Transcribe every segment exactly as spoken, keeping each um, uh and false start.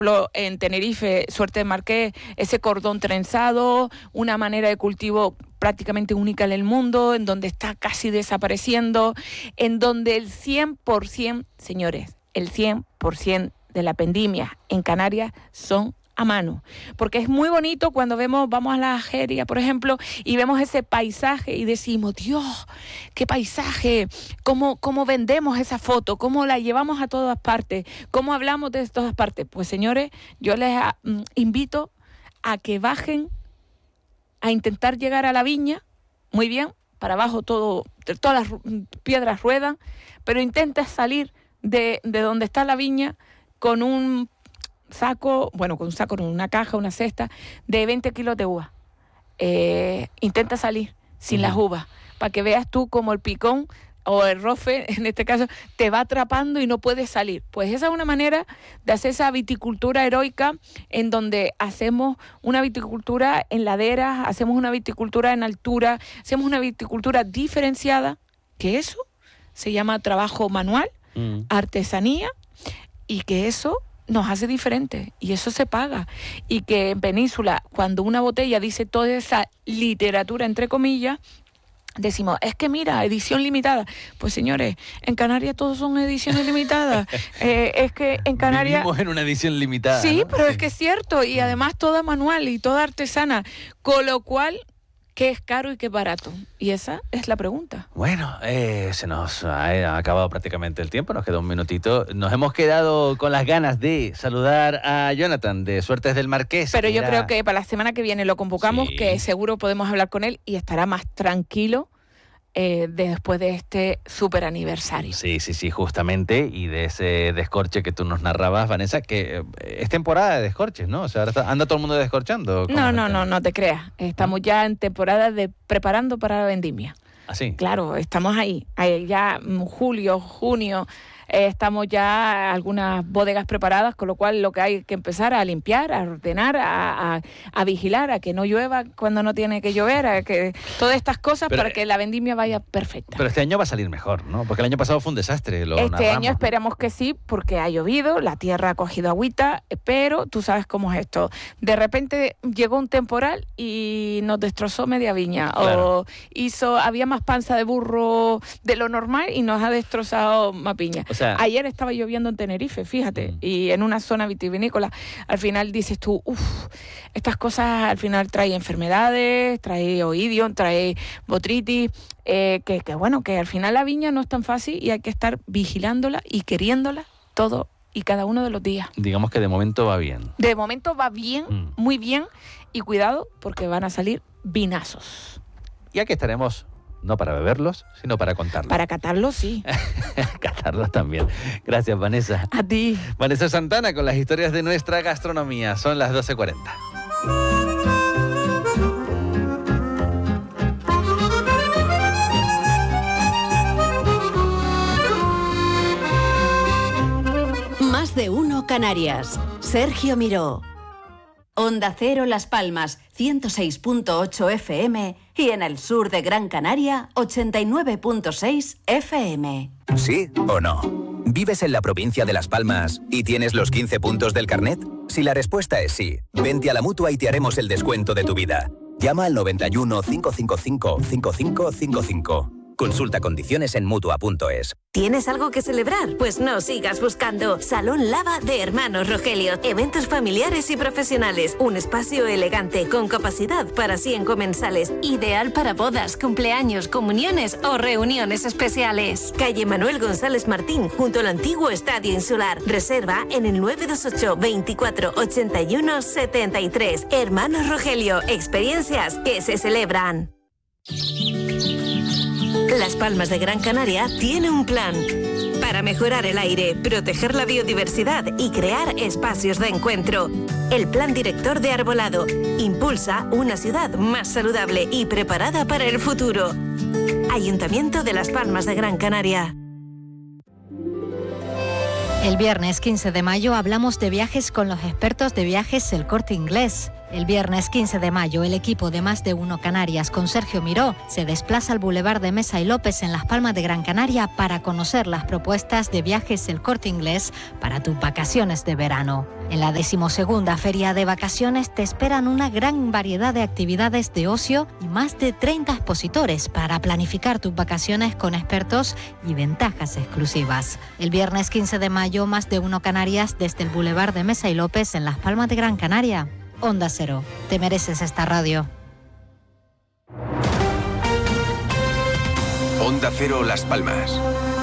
en Tenerife, Suerte del Marqués, ese cordón trenzado, una manera de cultivo prácticamente única en el mundo, en donde está casi desapareciendo, en donde el cien por ciento, señores, el cien por ciento de las vendimias en Canarias son a mano, porque es muy bonito cuando vemos, vamos a la Ageria, por ejemplo, y vemos ese paisaje y decimos, Dios, qué paisaje, cómo, cómo vendemos esa foto, cómo la llevamos a todas partes, cómo hablamos de todas partes. Pues señores, yo les a, mm, invito a que bajen a intentar llegar a la viña, muy bien, para abajo todo, todas las piedras ruedan, pero intenta salir de, de donde está la viña con un saco, bueno, con un saco, con una caja, una cesta de veinte kilos de uva. Eh, intenta salir sin uh-huh. las uvas, para que veas tú como el picón o el rofe, en este caso, te va atrapando y no puedes salir. Pues esa es una manera de hacer esa viticultura heroica, en donde hacemos una viticultura en laderas, hacemos una viticultura en altura, hacemos una viticultura diferenciada, que eso se llama trabajo manual, uh-huh. artesanía, y que eso nos hace diferente, y eso se paga. Y que en Península, cuando una botella dice toda esa literatura, entre comillas, decimos, es que mira, edición limitada. Pues señores, en Canarias todos son ediciones limitadas. eh, es que en Canarias... Vivimos en una edición limitada. Sí, ¿no? pero es que es cierto, y además toda manual y toda artesana, con lo cual... ¿qué es caro y qué es barato? Y esa es la pregunta. Bueno, eh, se nos ha acabado prácticamente el tiempo, nos queda un minutito. Nos hemos quedado con las ganas de saludar a Jonathan de Suertes del Marqués. Pero yo era... creo que para la semana que viene lo convocamos, sí. que seguro podemos hablar con él y estará más tranquilo eh, de después de este súper aniversario. Sí, sí, sí, justamente, y de ese descorche que tú nos narrabas, Vanessa, que eh, es temporada de descorches, ¿no? O sea, ahora está, anda todo el mundo descorchando. No, no, no, no te creas. Estamos ya en temporada de preparando para la vendimia. ¿Ah, sí? Claro, estamos ahí, ahí ya julio, junio, eh, estamos ya algunas bodegas preparadas, con lo cual lo que hay que empezar a limpiar, a ordenar, a, a, a vigilar, a que no llueva cuando no tiene que llover, a que todas estas cosas pero, para que la vendimia vaya perfecta. Pero este año va a salir mejor, ¿no? Porque el año pasado fue un desastre. Lo este narramos, año esperamos, ¿no? que sí, porque ha llovido, la tierra ha cogido agüita, pero tú sabes cómo es esto. De repente llegó un temporal y nos destrozó media viña, claro. o hizo, había más panza de burro de lo normal y nos ha destrozado más piña. O sea, ayer estaba lloviendo en Tenerife, fíjate, mm. y en una zona vitivinícola. Al final dices tú, uff, estas cosas al final traen enfermedades, trae oidium, trae botritis, eh, que, que bueno, que al final la viña no es tan fácil y hay que estar vigilándola y queriéndola todo y cada uno de los días. Digamos que de momento va bien. De momento va bien, mm. muy bien, y cuidado porque van a salir vinazos. Y aquí estaremos... no para beberlos, sino para contarlos. Para catarlos, sí. Catarlos también. Gracias, Vanessa. A ti. Vanessa Santana con las historias de nuestra gastronomía. Son las doce cuarenta. Más de uno Canarias. Sergio Miró. Onda Cero Las Palmas, ciento seis punto ocho F M y en el sur de Gran Canaria, ochenta y nueve punto seis F M. ¿Sí o no? ¿Vives en la provincia de Las Palmas y tienes los quince puntos del carnet? Si la respuesta es sí, vente a la Mutua y te haremos el descuento de tu vida. Llama al noventa y uno, cinco cinco cinco, cinco cinco cinco cinco. Consulta condiciones en Mutua punto es. ¿Tienes algo que celebrar? Pues no sigas buscando. Salón Lava de Hermanos Rogelio. Eventos familiares y profesionales. Un espacio elegante con capacidad para cien comensales. Ideal para bodas, cumpleaños, comuniones o reuniones especiales. Calle Manuel González Martín, junto al antiguo Estadio Insular. Reserva en el nueve dos ocho, veinticuatro, ochenta y uno, setenta y tres. Hermanos Rogelio. Experiencias que se celebran. Las Palmas de Gran Canaria tiene un plan para mejorar el aire, proteger la biodiversidad y crear espacios de encuentro. El Plan Director de Arbolado impulsa una ciudad más saludable y preparada para el futuro. Ayuntamiento de Las Palmas de Gran Canaria. El viernes quince de mayo hablamos de viajes con los expertos de Viajes El Corte Inglés. El viernes quince de mayo, el equipo de Más de Uno Canarias con Sergio Miró se desplaza al Boulevard de Mesa y López en Las Palmas de Gran Canaria para conocer las propuestas de viajes El Corte Inglés para tus vacaciones de verano. En la decimosegunda Feria de Vacaciones te esperan una gran variedad de actividades de ocio y más de treinta expositores para planificar tus vacaciones con expertos y ventajas exclusivas. El viernes quince de mayo, Más de Uno Canarias desde el Boulevard de Mesa y López en Las Palmas de Gran Canaria. Onda Cero, te mereces esta radio. Onda Cero Las Palmas.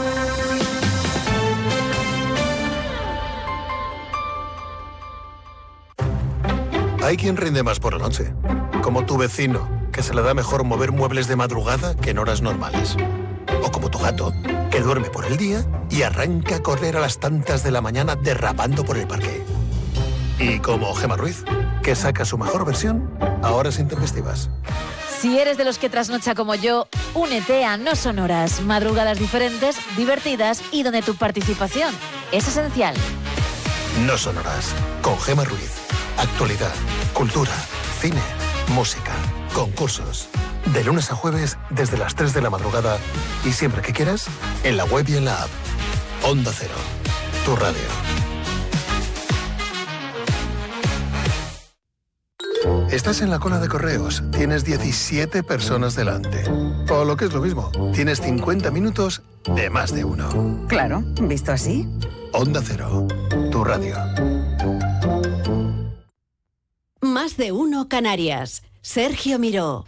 Hay quien rinde más por la noche, como tu vecino, que se le da mejor mover muebles de madrugada que en horas normales. O como tu gato, que duerme por el día y arranca a correr a las tantas de la mañana derrapando por el parque. Y como Gemma Ruiz, que saca su mejor versión a horas intempestivas. Si eres de los que trasnocha como yo, únete a No Sonoras, madrugadas diferentes, divertidas y donde tu participación es esencial. No Sonoras, con Gemma Ruiz. Actualidad, cultura, cine, música, concursos. De lunes a jueves desde las tres de la madrugada y siempre que quieras, en la web y en la app. Onda Cero, tu radio. Estás en la cola de correos, tienes diecisiete personas delante. O lo que es lo mismo, tienes cincuenta minutos de más de uno. Claro, visto así. Onda Cero, tu radio. Más de Uno Canarias. Sergio Miró.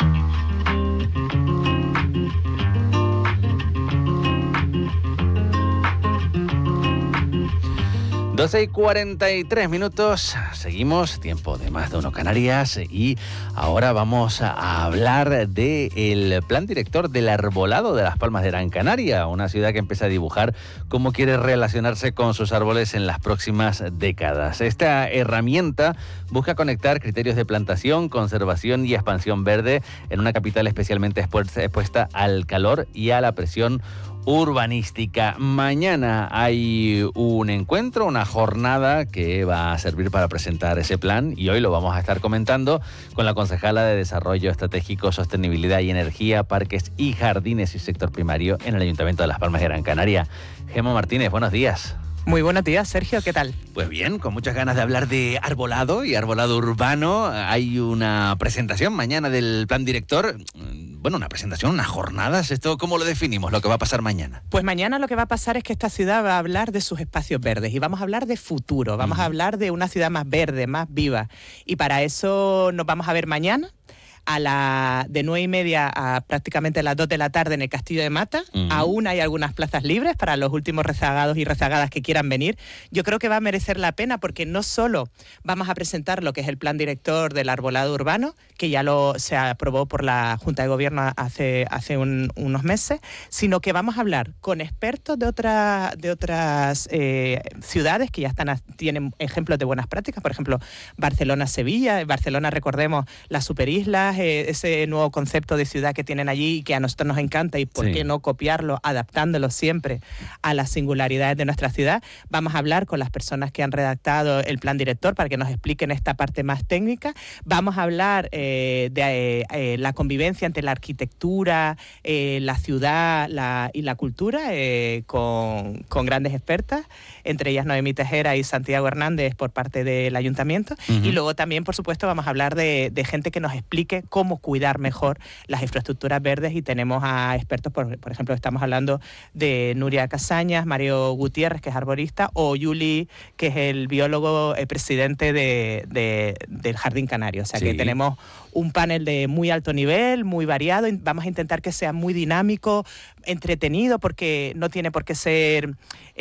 doce y cuarenta y tres minutos, seguimos, tiempo de Más de Uno Canarias, y ahora vamos a hablar del plan director del arbolado de Las Palmas de Gran Canaria, una ciudad que empieza a dibujar cómo quiere relacionarse con sus árboles en las próximas décadas. Esta herramienta busca conectar criterios de plantación, conservación y expansión verde en una capital especialmente expuesta al calor y a la presión urbanística. Mañana hay un encuentro, una jornada que va a servir para presentar ese plan, y hoy lo vamos a estar comentando con la concejala de Desarrollo Estratégico, Sostenibilidad y Energía, Parques y Jardines y Sector Primario en el Ayuntamiento de Las Palmas de Gran Canaria. Gemma Martínez, buenos días. Muy buenos días, Sergio, ¿qué tal? Pues bien, con muchas ganas de hablar de arbolado y arbolado urbano. Hay una presentación mañana del plan director. Bueno, una presentación, unas jornadas. ¿Esto cómo lo definimos, lo que va a pasar mañana? Pues mañana lo que va a pasar es que esta ciudad va a hablar de sus espacios verdes y vamos a hablar de futuro. Vamos uh-huh. a hablar de una ciudad más verde, más viva. Y para eso nos vamos a ver mañana a la de nueve y media a prácticamente las dos de la tarde en el Castillo de Mata. Uh-huh. Aún hay algunas plazas libres para los últimos rezagados y rezagadas que quieran venir. Yo creo que va a merecer la pena porque no solo vamos a presentar lo que es el plan director del arbolado urbano, que ya lo se aprobó por la Junta de Gobierno hace, hace un, unos meses, sino que vamos a hablar con expertos de, otra, de otras eh, ciudades que ya están a, tienen ejemplos de buenas prácticas. Por ejemplo, Barcelona, Sevilla. Barcelona, recordemos, las superislas, ese nuevo concepto de ciudad que tienen allí y que a nosotros nos encanta, y por sí. qué no copiarlo, adaptándolo siempre a las singularidades de nuestra ciudad. Vamos a hablar con las personas que han redactado el plan director para que nos expliquen esta parte más técnica. Vamos a hablar eh, de eh, la convivencia entre la arquitectura, eh, la ciudad la, y la cultura eh, con, con grandes expertas, entre ellas Noemí Tejera y Santiago Hernández por parte del Ayuntamiento. Uh-huh. Y luego también, por supuesto, vamos a hablar de, de gente que nos explique cómo cuidar mejor las infraestructuras verdes, y tenemos a expertos, por, por ejemplo, estamos hablando de Nuria Casañas, Mario Gutiérrez, que es arborista, o Yuli, que es el biólogo eh, presidente de, de, del Jardín Canario. O sea sí. que tenemos un panel de muy alto nivel, muy variado, y vamos a intentar que sea muy dinámico, entretenido, porque no tiene por qué ser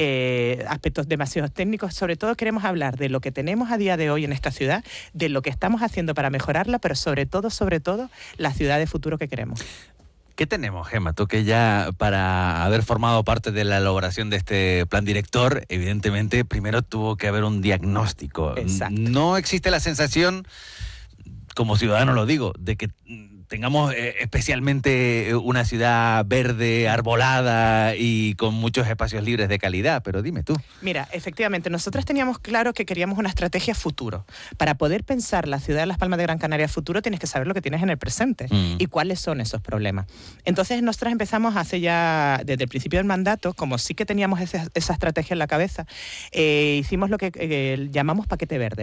eh, aspectos demasiado técnicos. Sobre todo queremos hablar de lo que tenemos a día de hoy en esta ciudad, de lo que estamos haciendo para mejorarla, pero sobre todo, sobre todo, la ciudad de futuro que queremos. ¿Qué tenemos, Gemma? Tú que ya, para haber formado parte de la elaboración de este plan director, evidentemente primero tuvo que haber un diagnóstico. Exacto. No existe la sensación, como ciudadano lo digo, de que tengamos eh, especialmente una ciudad verde, arbolada y con muchos espacios libres de calidad, pero dime tú. Mira, efectivamente, nosotros teníamos claro que queríamos una estrategia futuro. Para poder pensar la ciudad de Las Palmas de Gran Canaria futuro, tienes que saber lo que tienes en el presente mm. y cuáles son esos problemas. Entonces, nosotros empezamos hace ya, desde el principio del mandato, como sí que teníamos esa, esa estrategia en la cabeza, eh, hicimos lo que eh, llamamos paquete verde.